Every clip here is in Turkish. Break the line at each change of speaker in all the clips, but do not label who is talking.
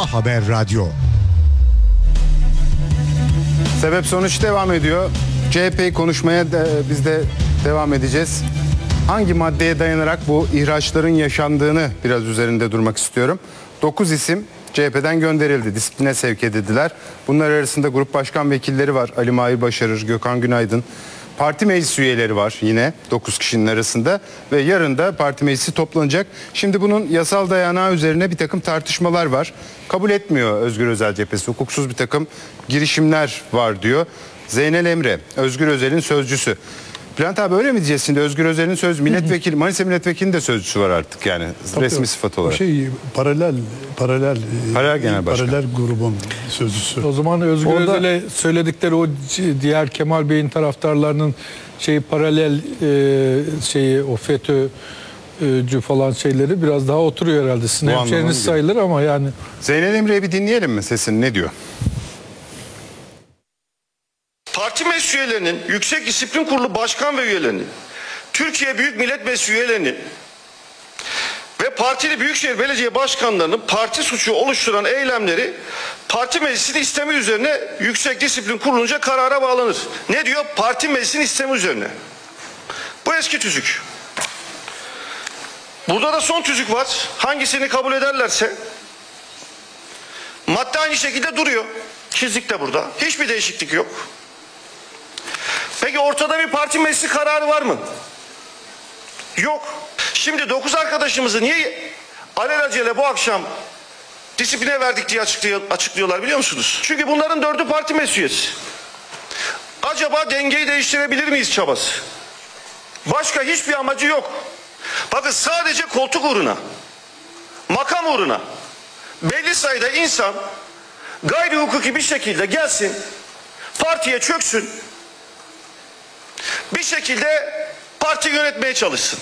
Haber Radyo.
Sebep sonuç devam ediyor. CHP'yi konuşmaya biz de devam edeceğiz. Hangi maddeye dayanarak bu ihraçların yaşandığını biraz üzerinde durmak istiyorum. 9 isim CHP'den gönderildi. Disipline sevk edildiler. Bunlar arasında grup başkan vekilleri var. Ali Mahir Başarır, Gökhan Günaydın. Parti meclis üyeleri var yine 9 kişinin arasında ve yarın da parti meclisi toplanacak. Şimdi bunun yasal dayanağı üzerine bir takım tartışmalar var. Kabul etmiyor Özgür Özel cephesi. Hukuksuz bir takım girişimler var diyor. Zeynel Emre, Özgür Özel'in sözcüsü. Bülent abi öyle mi diyeceğiz şimdi? Özgür Özel'in sözcüsü, milletvekili, Manisa milletvekilinin de sözcüsü var artık yani. Tabii resmi sıfat olarak.
Paralel
genel başkan.
Paralel grubun sözcüsü.
O zaman Özgür Özel'e söyledikleri o diğer Kemal Bey'in taraftarlarının paralel o FETÖ'cü falan şeyleri biraz daha oturuyor herhalde. Sizin hemşehriniz sayılır ama yani.
Zeynel Emre'ye bir dinleyelim mi sesini, ne diyor?
Parti meclis üyelerinin, Yüksek Disiplin Kurulu başkan ve üyelerinin, Türkiye Büyük Millet Meclisi üyelerinin ve partili büyükşehir belediye başkanlarının parti suçu oluşturan eylemleri parti meclisinin istemi üzerine Yüksek Disiplin Kurulu'nca karara bağlanır. Ne diyor? Parti meclisinin istemi üzerine. Bu eski tüzük. Burada da son tüzük var. Hangisini kabul ederlerse madde aynı şekilde duruyor. Çizik de burada. Hiçbir değişiklik yok. Peki ortada bir parti meclisi kararı var mı? Yok. Şimdi 9 arkadaşımızı niye alelacele bu akşam disipline verdik diye açıklıyorlar biliyor musunuz? Çünkü bunların 4'ü parti meclis üyesi. Acaba dengeyi değiştirebilir miyiz çabası? Başka hiçbir amacı yok. Bakın sadece koltuk uğruna, makam uğruna belli sayıda insan gayri hukuki bir şekilde gelsin, partiye çöksün, bir şekilde parti yönetmeye çalışsın.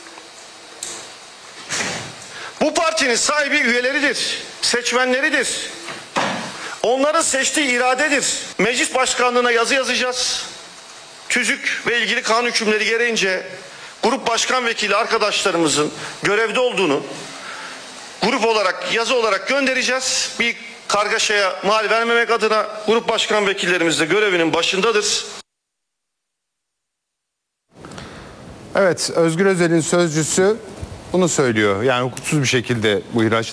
Bu partinin sahibi üyeleridir, seçmenleridir. Onların seçtiği iradedir. Meclis başkanlığına yazı yazacağız. Tüzük ve ilgili kanun hükümleri gereğince grup başkan vekili arkadaşlarımızın görevde olduğunu grup olarak, yazı olarak göndereceğiz. Bir kargaşaya mal vermemek adına grup başkan vekillerimiz de görevinin başındadır.
Evet, Özgür Özel'in sözcüsü bunu söylüyor. Yani hukuksuz bir şekilde bu ihraçlar